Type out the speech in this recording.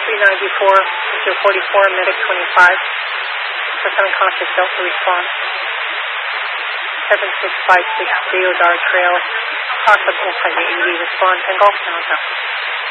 394, Mr. 44, medic 25. For 7 conscious Delta response. 7656 Deodar Trail, cross of Highway 80, respond and Golf downtown.